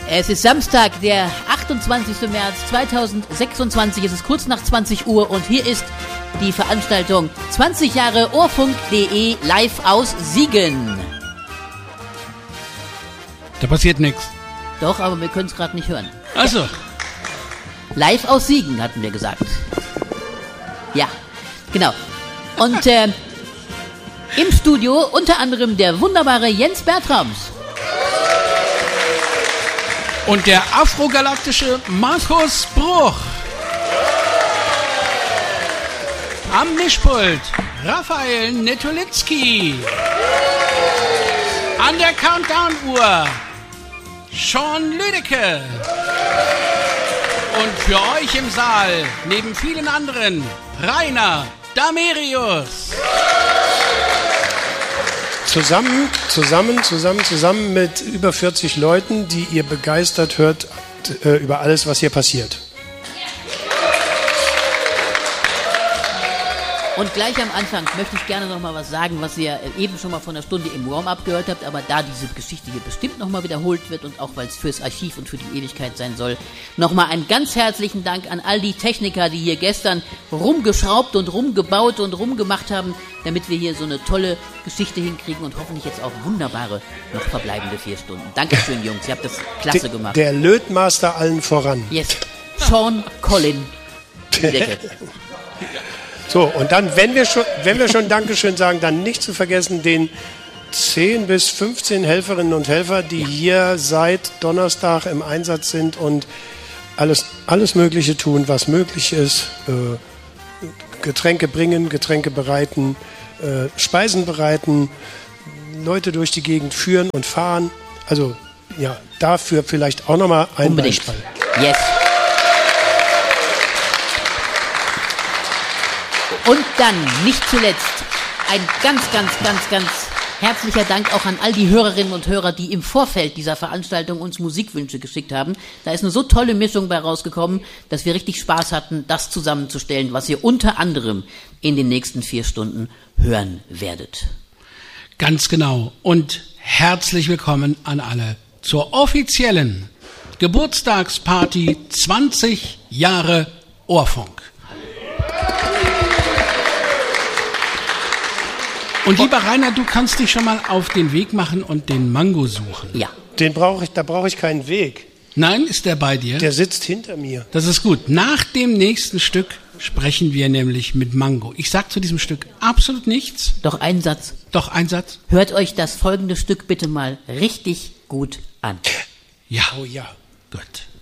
Es ist Samstag, der 28. März 2026. Es ist kurz nach 20 Uhr und hier ist die Veranstaltung 20 Jahre Ohrfunk.de live aus Siegen. Da passiert nichts. Doch, aber wir können es gerade nicht hören. Ach so. Live aus Siegen, hatten wir gesagt. Ja, genau. Und im Studio unter anderem der wunderbare Jens Bertrams. Und der afrogalaktische Markus Bruch. Am Mischpult Raphael Netolitzki. An der Countdown-Uhr Sean Lüdecke. Und für euch im Saal, neben vielen anderen, Rainer Damerius. Zusammen mit über 40 Leuten, die ihr begeistert hört über alles, was hier passiert. Und gleich am Anfang möchte ich gerne noch mal was sagen, was ihr eben schon mal vor einer Stunde im Warm-up gehört habt, aber da diese Geschichte hier bestimmt noch mal wiederholt wird und auch weil es fürs Archiv und für die Ewigkeit sein soll, noch mal einen ganz herzlichen Dank an all die Techniker, die hier gestern rumgeschraubt und rumgebaut und rumgemacht haben, damit wir hier so eine tolle Geschichte hinkriegen und hoffentlich jetzt auch wunderbare, noch verbleibende 4 Stunden. Dankeschön, Jungs, ihr habt das klasse gemacht. Der Lötmaster allen voran. Yes, Sean Colin Lüdecke. So, und dann, wenn wir schon Dankeschön sagen, dann nicht zu vergessen den 10 bis 15 Helferinnen und Helfer, die hier seit Donnerstag im Einsatz sind und alles Mögliche tun, was möglich ist. Getränke bringen, Getränke bereiten, Speisen bereiten, Leute durch die Gegend führen und fahren. Also, ja, dafür vielleicht auch nochmal ein Beispiel. Yes. Und dann, nicht zuletzt, ein ganz herzlicher Dank auch an all die Hörerinnen und Hörer, die im Vorfeld dieser Veranstaltung uns Musikwünsche geschickt haben. Da ist eine so tolle Mischung bei rausgekommen, dass wir richtig Spaß hatten, das zusammenzustellen, was ihr unter anderem in den nächsten 4 Stunden hören werdet. Ganz genau. Und herzlich willkommen an alle zur offiziellen Geburtstagsparty 20 Jahre Ohrfunk. Und lieber Rainer, du kannst dich schon mal auf den Weg machen und den Mango suchen. Ja. Da brauche ich keinen Weg. Nein, ist der bei dir? Der sitzt hinter mir. Das ist gut. Nach dem nächsten Stück sprechen wir nämlich mit Mango. Ich sag zu diesem Stück absolut nichts. Doch ein Satz. Hört euch das folgende Stück bitte mal richtig gut an. Ja. Oh ja. Gut.